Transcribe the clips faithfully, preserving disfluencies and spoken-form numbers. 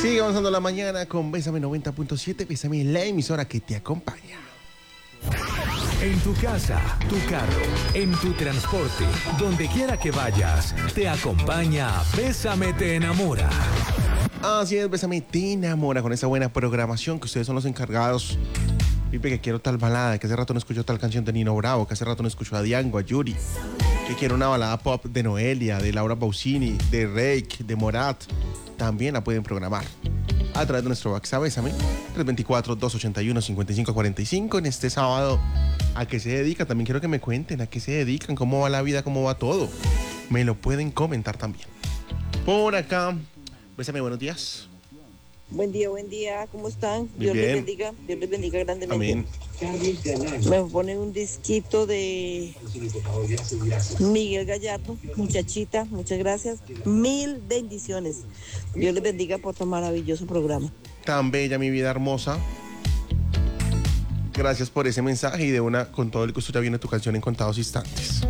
Sigue avanzando la mañana con Bésame noventa punto siete. Bésame, la emisora que te acompaña. En tu casa, tu carro, en tu transporte, donde quiera que vayas, te acompaña Bésame Te Enamora. Así es, Bésame Te Enamora, con esa buena programación que ustedes son los encargados. Pipe, que quiero tal balada, que hace rato no escucho tal canción de Nino Bravo, que hace rato no escucho a Diango, a Yuri, que quiero una balada pop de Noelia, de Laura Pausini, de Reik, de Morat. También la pueden programar a través de nuestro WhatsApp, Bésame, tres dos cuatro, dos ocho uno, cinco cinco cuatro cinco. En este sábado, ¿a qué se dedica? También quiero que me cuenten a qué se dedican, cómo va la vida, cómo va todo. Me lo pueden comentar también. Por acá, Bésame, buenos días. Buen día, buen día, ¿cómo están? Muy Dios bien. les bendiga, Dios les bendiga grandemente. Amén. Me pone un disquito de Miguel Gallardo, muchachita, muchas gracias. Mil bendiciones. Dios les bendiga por tu maravilloso programa. Tan bella mi vida hermosa. Gracias por ese mensaje y de una, con todo el gusto, ya viene tu canción en contados instantes.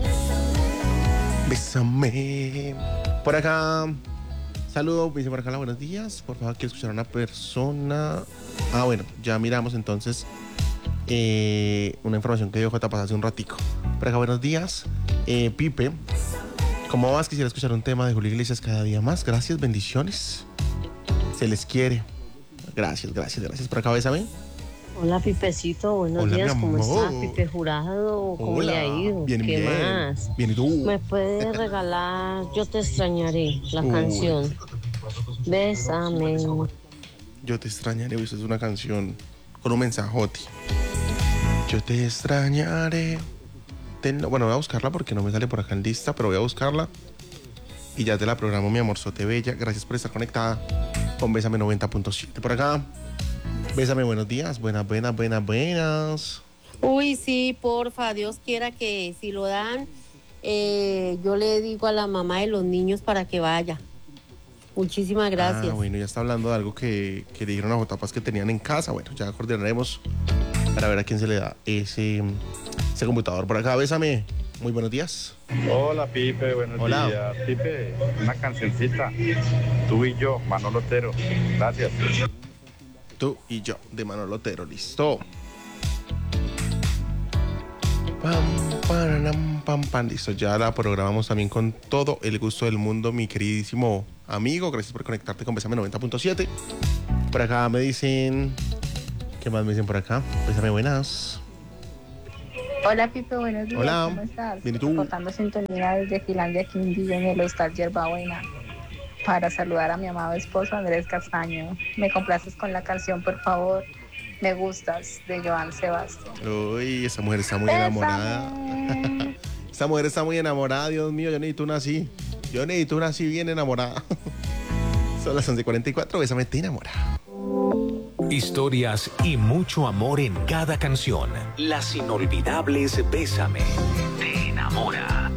Bésame. Por acá, saludo, me dice por acá, buenos días. Por favor, quiero escuchar a una persona. Ah, bueno, ya miramos entonces eh, una información que dio J Paz hace un ratico. Por acá, buenos días. Eh, Pipe, ¿cómo vas? Quisiera escuchar un tema de Julio Iglesias cada día más. Gracias, bendiciones. Se les quiere. Gracias, gracias, gracias. Por acá, Bésame. Hola, Pipecito, buenos Hola, días, mi ¿cómo amor. estás, Pipe Jurado? ¿Cómo Hola. le ha ido? Bien, ¿Qué bien. más? Bien, ¿y tú? ¿Me puedes regalar Yo te extrañaré, la Uy. canción? Bésame. Yo te extrañaré, eso es una canción con un mensajote. Yo te extrañaré. Ten- Bueno, voy a buscarla porque no me sale por acá en lista, pero voy a buscarla. Y ya te la programo, mi amorzote bella. Gracias por estar conectada con Bésame noventa punto siete. Por acá, Bésame, buenos días. Buenas, buenas, buenas, buenas. Uy, sí, porfa, Dios quiera que si lo dan, eh, yo le digo a la mamá de los niños para que vaya. Muchísimas gracias. Ah, bueno, ya está hablando de algo que, que le dijeron a J Paz que tenían en casa. Bueno, ya coordinaremos para ver a quién se le da ese, ese computador. Por acá, Bésame. Muy buenos días. Hola Pipe, buenos Hola. días. Pipe, una cancioncita. Tú y yo, Manolo Otero. Gracias. Tú y yo, de Manolo Otero. Listo. Pam, paranam, pam, pam. Listo, ya la programamos también con todo el gusto del mundo, mi queridísimo amigo. Gracias por conectarte con Bésame noventa punto siete. Por acá me dicen... ¿Qué más me dicen por acá? Bésame, buenas. Hola Pipe, buenos días. Hola. ¿Cómo estás? Bien, ¿y tú? Reportando sintonía desde Finlandia, Quindío, en el Hostal Yerbabuena, para saludar a mi amado esposo Andrés Castaño. Me complaces con la canción, por favor. Me gustas, de Joan Sebastián. Uy, esa mujer está muy enamorada. Bésame. Esta mujer está muy enamorada, Dios mío. Yo necesito una así. Yo necesito una así bien enamorada. Son las once cuarenta y cuatro. Bésame, te enamora. Historias y mucho amor en cada canción. Las inolvidables Bésame Te Enamora.